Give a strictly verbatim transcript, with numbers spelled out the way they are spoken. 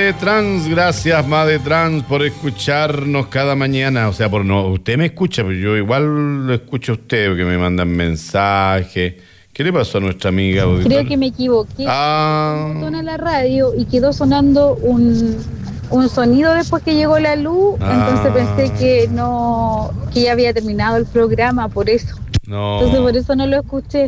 Made Trans, gracias Made Trans por escucharnos cada mañana. O sea, por no, usted me escucha, pero yo igual lo escucho a usted, porque me mandan mensajes. ¿Qué le pasó a nuestra amiga auditora? Creo que me equivoqué. Ah. En la radio y quedó sonando un, un sonido después que llegó la luz. Ah. Entonces pensé que no, que ya había terminado el programa, por eso. No. Entonces por eso no lo escuché.